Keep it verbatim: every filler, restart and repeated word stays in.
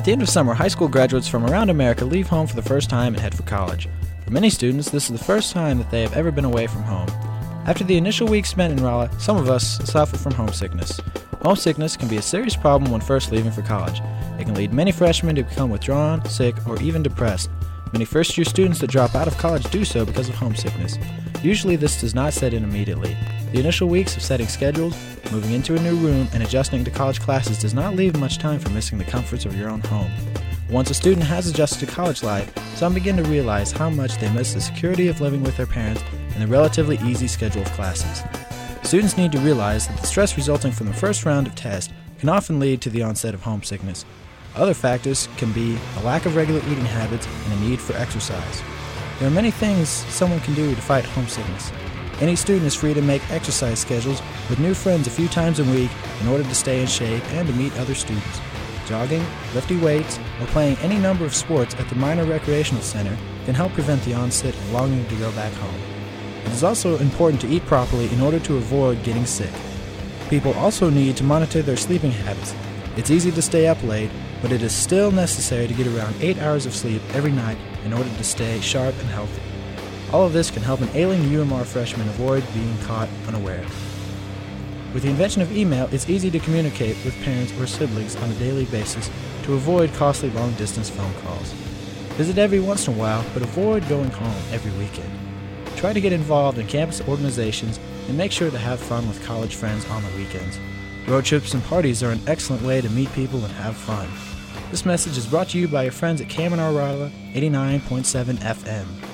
At the end of summer, high school graduates from around America leave home for the first time and head for college. For many students, this is the first time that they have ever been away from home. After the initial week spent in Rolla, some of us suffer from homesickness. Homesickness can be a serious problem when first leaving for college. It can lead many freshmen to become withdrawn, sick, or even depressed. Many first-year students that drop out of college do so because of homesickness. Usually this does not set in immediately. The initial weeks of setting schedules, moving into a new room, and adjusting to college classes does not leave much time for missing the comforts of your own home. Once a student has adjusted to college life, some begin to realize how much they miss the security of living with their parents and the relatively easy schedule of classes. Students need to realize that the stress resulting from the first round of tests can often lead to the onset of homesickness. Other factors can be a lack of regular eating habits and a need for exercise. There are many things someone can do to fight homesickness. Any student is free to make exercise schedules with new friends a few times a week in order to stay in shape and to meet other students. Jogging, lifting weights, or playing any number of sports at the minor recreational center can help prevent the onset of longing to go back home. It is also important to eat properly in order to avoid getting sick. People also need to monitor their sleeping habits. It's easy to stay up late, but it is still necessary to get around eight hours of sleep every night in order to stay sharp and healthy. All of this can help an ailing U M R freshman avoid being caught unaware. With the invention of email, it's easy to communicate with parents or siblings on a daily basis to avoid costly long-distance phone calls. Visit every once in a while, but avoid going home every weekend. Try to get involved in campus organizations and make sure to have fun with college friends on the weekends. Road trips and parties are an excellent way to meet people and have fun. This message is brought to you by your friends at K M N R Rolla eighty-nine point seven F M.